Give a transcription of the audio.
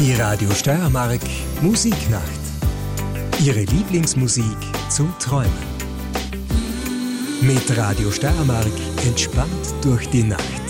Die Radio Steiermark Musiknacht. Ihre Lieblingsmusik zum Träumen. Mit Radio Steiermark entspannt durch die Nacht.